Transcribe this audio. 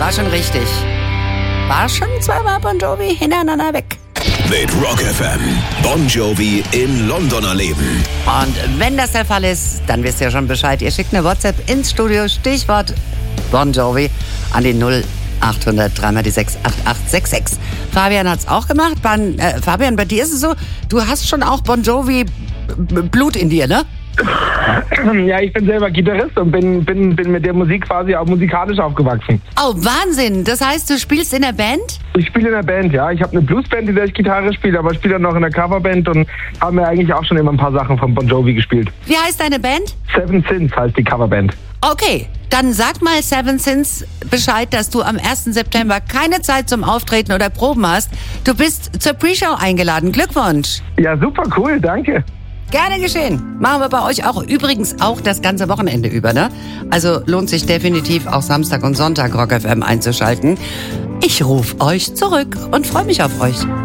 war schon richtig. War schon zweimal Bon Jovi hintereinander weg. Mit Rock FM. Bon Jovi im Londoner Leben. Und wenn das der Fall ist, dann wisst ihr schon Bescheid. Ihr schickt eine WhatsApp ins Studio, Stichwort Bon Jovi, an die 0800 3 6 8866. Fabian hat's auch gemacht. Fabian, bei dir ist es so, du hast schon auch Bon Jovi Blut in dir, ne? Ja, ich bin selber Gitarrist und bin mit der Musik quasi auch musikalisch aufgewachsen. Oh, Wahnsinn! Das heißt, du spielst in der Band? Ich spiele in der Band, ja. Ich habe eine Bluesband, in der ich Gitarre spiele, aber ich spiele dann noch in der Coverband und haben mir eigentlich auch schon immer ein paar Sachen von Bon Jovi gespielt. Wie heißt deine Band? Seven Sins heißt die Coverband. Okay, dann sag mal Seven Sins Bescheid, dass du am 1. September keine Zeit zum Auftreten oder Proben hast. Du bist zur Pre-Show eingeladen. Glückwunsch! Ja, super cool, danke. Gerne geschehen. Machen wir bei euch auch übrigens auch das ganze Wochenende über, ne? Also lohnt sich definitiv auch Samstag und Sonntag Rock FM einzuschalten. Ich rufe euch zurück und freue mich auf euch.